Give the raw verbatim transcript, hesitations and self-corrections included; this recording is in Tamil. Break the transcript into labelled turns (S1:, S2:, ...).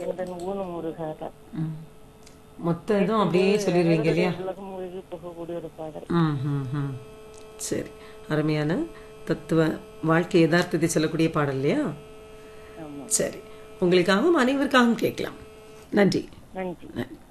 S1: எங்கள் ஊனம் முருகாக
S2: ம். மொத்த இதுவும் அப்படியே சொல்லிடுவீங்க இல்லையா?
S1: உலகம் மூழ்கி போகக்கூடிய ஒரு பாடல்.
S2: ம் ம் ம் சரி, அருமையான தத்துவ வாழ்க்கை யதார்த்தத்தை சொல்லக்கூடிய பாடல் இல்லையா?
S1: ஆமாம்.
S2: சரி, உங்களுக்காகவும் அனைவருக்காகவும் கேட்கலாம். நன்றி.
S1: நன்றி.
S2: நன்றி.